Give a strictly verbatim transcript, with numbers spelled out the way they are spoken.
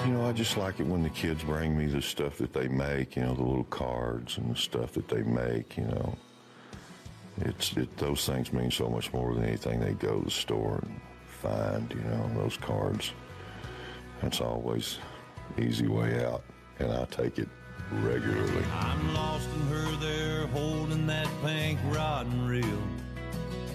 You know, I just like it when the kids bring me the stuff that they make, you know, the little cards and the stuff that they make, you know. It's it, those things mean so much more than anything they go to the store and find, you know, those cards. That's always easy way out, and I take it regularly. I'm lost in her there holding that pink rod and reel.